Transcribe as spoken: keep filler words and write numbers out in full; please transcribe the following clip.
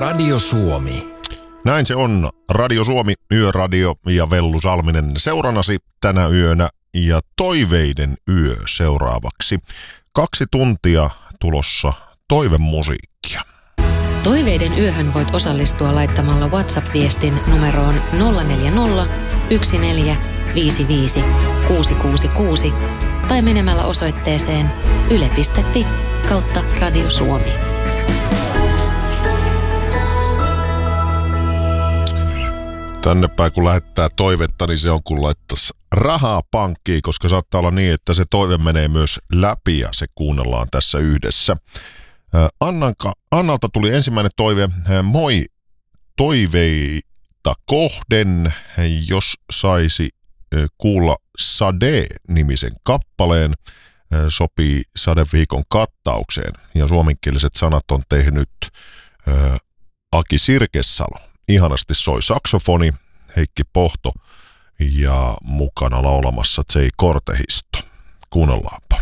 Radio Suomi. Näin se on. Radio Suomi, Yöradio ja Vellu Salminen seurannasi tänä yönä ja Toiveiden yö seuraavaksi. Kaksi tuntia tulossa toivemusiikkia. Toiveiden yöhön voit osallistua laittamalla WhatsApp-viestin numeroon nolla neljä nolla, yksi neljä, viisi viisi, kuusi kuusi kuusi tai menemällä osoitteeseen yle piste fi kautta Radio Suomi. Tänne päin kun lähettää toivetta, niin se on kun laittaisi rahaa pankkiin, koska saattaa olla niin, että se toive menee myös läpi ja se kuunnellaan tässä yhdessä. Annanka, Annalta tuli ensimmäinen toive. Moi, toiveita kohden, jos saisi kuulla Sade-nimisen kappaleen, sopii Sadeviikon kattaukseen. Ja suomenkieliset sanat on tehnyt ä, Aki Sirkesalo. Ihanasti soi saksofoni, Heikki Pohto ja mukana laulamassa J. Kortehisto. Kuunnellaanpa.